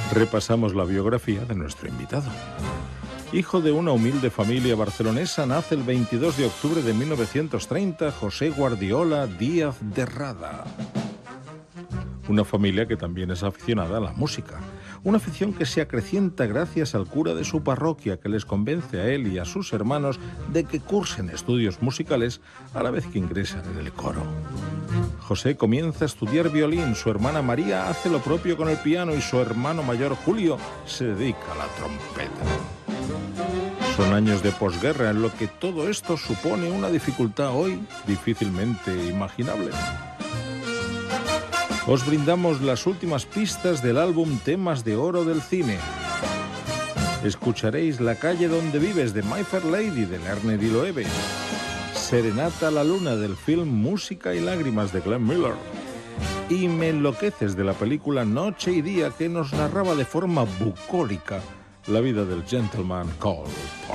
Repasamos la biografía de nuestro invitado. Hijo de una humilde familia barcelonesa, nace el 22 de octubre de 1930 José Guardiola Díaz de Rada. Una familia que también es aficionada a la música. Una afición que se acrecienta gracias al cura de su parroquia, que les convence a él y a sus hermanos de que cursen estudios musicales a la vez que ingresan en el coro. José comienza a estudiar violín, su hermana María hace lo propio con el piano y su hermano mayor Julio se dedica a la trompeta. Son años de posguerra en lo que todo esto supone una dificultad hoy difícilmente imaginable. Os brindamos las últimas pistas del álbum Temas de Oro del Cine. Escucharéis La calle donde vives de My Fair Lady de Lerner y Loewe, Serenata a la luna del film Música y lágrimas de Glenn Miller y Me enloqueces de la película Noche y día, que nos narraba de forma bucólica la vida del gentleman Cole Porter.